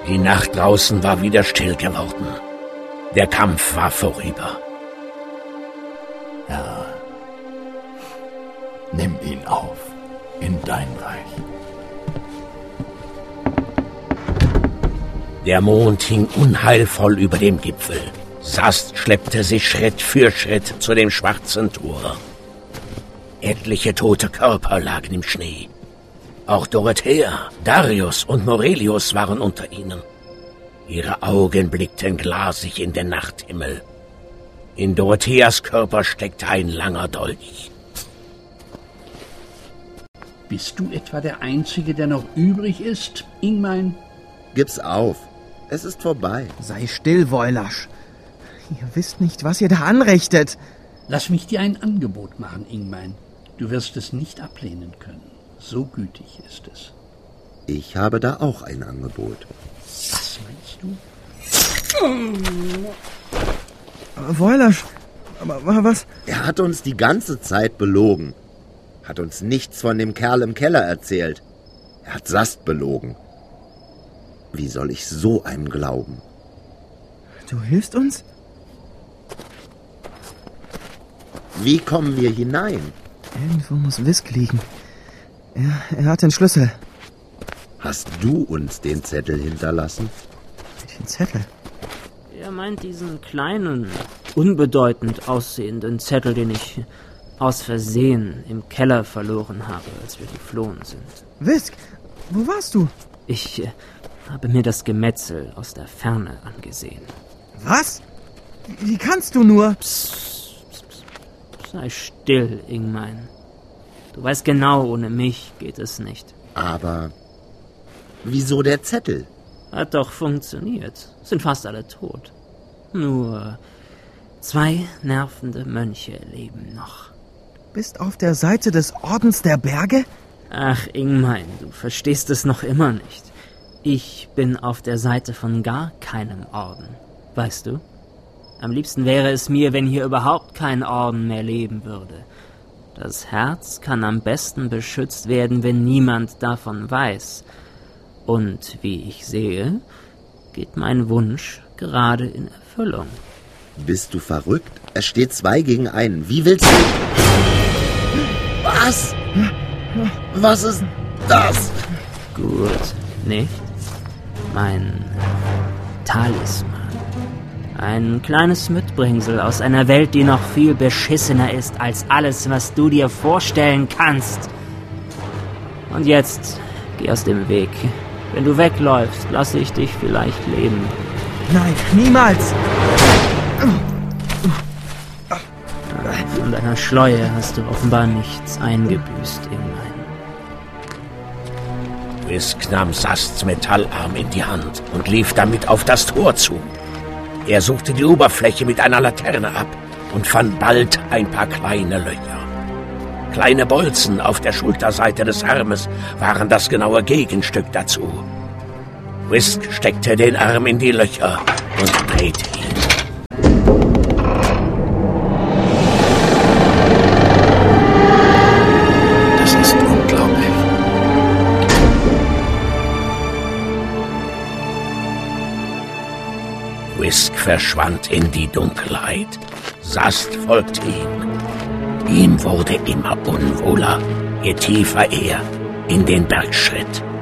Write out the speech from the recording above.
Die Nacht draußen war wieder still geworden. Der Kampf war vorüber. Ja, nimm ihn auf in dein Reich. Der Mond hing unheilvoll über dem Gipfel. Sast schleppte sich Schritt für Schritt zu dem schwarzen Tor. Etliche tote Körper lagen im Schnee. Auch Dorothea, Darius und Morelius waren unter ihnen. Ihre Augen blickten glasig in den Nachthimmel. In Dorotheas Körper steckte ein langer Dolch. Bist du etwa der Einzige, der noch übrig ist, Ingmein? Gib's auf. Es ist vorbei. Sei still, Woylasch. Ihr wisst nicht, was ihr da anrichtet. Lass mich dir ein Angebot machen, Ingmein. Du wirst es nicht ablehnen können. So gütig ist es. Ich habe da auch ein Angebot. Was meinst du? Woylasch, aber was? Er hat uns die ganze Zeit belogen. Hat uns nichts von dem Kerl im Keller erzählt. Er hat Sast belogen. Wie soll ich so einem glauben? Du hilfst uns? Wie kommen wir hinein? Irgendwo muss Wisk liegen. Er hat den Schlüssel. Hast du uns den Zettel hinterlassen? Den Zettel? Er meint diesen kleinen, unbedeutend aussehenden Zettel, den ich aus Versehen im Keller verloren habe, als wir geflohen sind. Wisk, wo warst du? Ich habe mir das Gemetzel aus der Ferne angesehen. Was? Wie kannst du nur? Psst, psst, psst. Sei still, Ingmein. Du weißt genau, ohne mich geht es nicht. Aber wieso der Zettel? Hat doch funktioniert. Sind fast alle tot. Nur 2 nervende Mönche leben noch. Bist auf der Seite des Ordens der Berge? Ach, Ingmein, du verstehst es noch immer nicht. Ich bin auf der Seite von gar keinem Orden. Weißt du? Am liebsten wäre es mir, wenn hier überhaupt kein Orden mehr leben würde. Das Herz kann am besten beschützt werden, wenn niemand davon weiß. Und wie ich sehe, geht mein Wunsch gerade in Erfüllung. Bist du verrückt? Es steht 2 gegen 1. Wie willst du... Was? Was ist das? Gut, nicht? Mein Talisman. Ein kleines Mitbringsel aus einer Welt, die noch viel beschissener ist als alles, was du dir vorstellen kannst. Und jetzt, geh aus dem Weg. Wenn du wegläufst, lasse ich dich vielleicht leben. Nein, niemals! Von deiner Schleue hast du offenbar nichts eingebüßt, Ingmein. Wisk nahm Sasts Metallarm in die Hand und lief damit auf das Tor zu. Er suchte die Oberfläche mit einer Laterne ab und fand bald ein paar kleine Löcher. Kleine Bolzen auf der Schulterseite des Armes waren das genaue Gegenstück dazu. Wisk steckte den Arm in die Löcher und drehte ihn. Das ist unglaublich. Wisk verschwand in die Dunkelheit. Sast folgte ihm. Ihm wurde immer unwohler, je tiefer er in den Berg schritt.